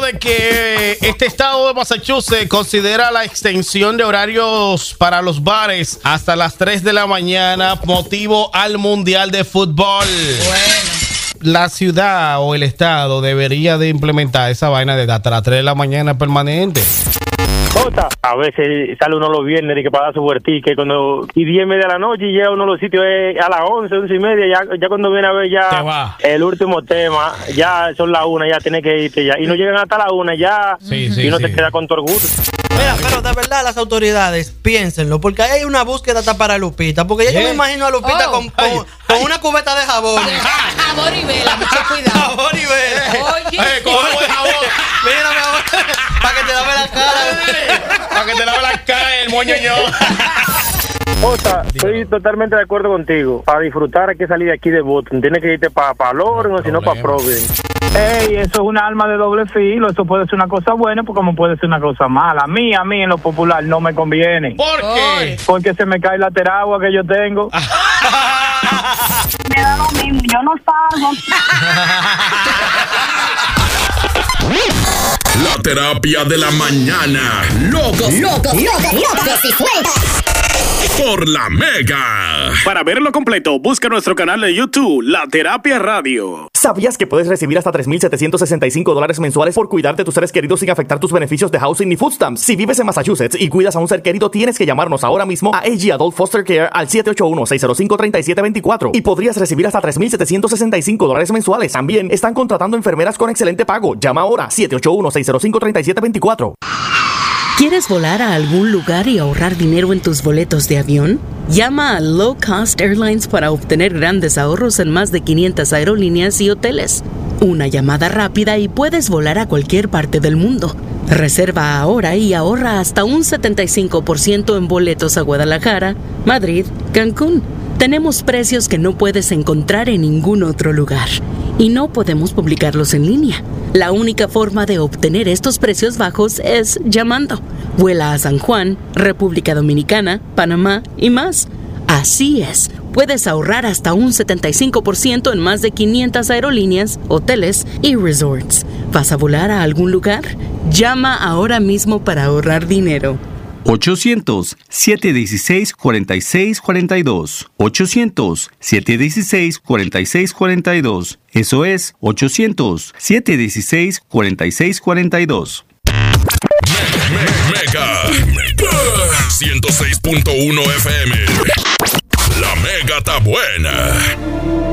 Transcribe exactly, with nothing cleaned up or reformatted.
de que este estado de Massachusetts considera la extensión de horarios para los bares hasta las tres de la mañana, motivo al Mundial de Fútbol. Bueno. La ciudad o el estado debería de implementar esa vaina de hasta las tres de la mañana permanente. Jota, a veces sale uno los viernes y que para dar su vueltica cuando y diez y media de la noche y llega uno a los sitios eh, a las once, once y media, ya, ya cuando viene a ver ya el último tema, ya son las una, ya tiene que irte ya. Y no llegan hasta la una ya sí, sí, y uno sí. se queda con tu orgullo. Mira, pero de verdad las autoridades, piénsenlo, porque ahí hay una búsqueda hasta para Lupita, porque ya ¿Qué? Yo me imagino a Lupita oh, con, con, con una cubeta de jabón. Jabón y vela, mucho cuidado. Jabón y vela. Oye. Hey, con agua de jabón. Mira, mi amor, para que te lave la cara. Para que te lave la cara el moñoño. Jota, estoy totalmente de acuerdo contigo. Para disfrutar hay que salir de aquí de Boston. Tienes que irte para pa Lawrence o si no para Providence. Ey, eso es un arma de doble filo. Eso puede ser una cosa buena, pues como puede ser una cosa mala. A mí, a mí en lo popular no me conviene. ¿Por qué? Porque se me cae la teragua que yo tengo. Me da lo mismo, yo no salgo. La terapia de la mañana. Locos, locos, locos, locos y sueltas. Por la Mega. Para verlo completo, busca nuestro canal de YouTube, La Terapia Radio. ¿Sabías que puedes recibir hasta tres mil setecientos sesenta y cinco dólares mensuales por cuidar de tus seres queridos sin afectar tus beneficios de housing ni food stamps? Si vives en Massachusetts y cuidas a un ser querido, tienes que llamarnos ahora mismo a A G Adult Foster Care al siete ocho uno, seis cero cinco, tres siete dos cuatro y podrías recibir hasta tres mil setecientos sesenta y cinco dólares mensuales. También están contratando enfermeras con excelente pago. Llama ahora siete ocho uno, seis cero cinco, tres siete dos cuatro. ¿Quieres volar a algún lugar y ahorrar dinero en tus boletos de avión? Llama a Low Cost Airlines para obtener grandes ahorros en más de quinientas aerolíneas y hoteles. Una llamada rápida y puedes volar a cualquier parte del mundo. Reserva ahora y ahorra hasta un setenta y cinco por ciento en boletos a Guadalajara, Madrid, Cancún. Tenemos precios que no puedes encontrar en ningún otro lugar y no podemos publicarlos en línea. La única forma de obtener estos precios bajos es llamando. Vuela a San Juan, República Dominicana, Panamá y más. Así es, puedes ahorrar hasta un setenta y cinco por ciento en más de quinientas aerolíneas, hoteles y resorts. ¿Vas a volar a algún lugar? Llama ahora mismo para ahorrar dinero. ochocientos, siete uno seis, cuatro seis cuatro dos. ochocientos, siete uno seis, cuatro seis cuatro dos. Eso es ochocientos, siete uno seis, cuatro seis cuatro dos. Mega, Mega ciento seis punto uno F M. La Mega está buena.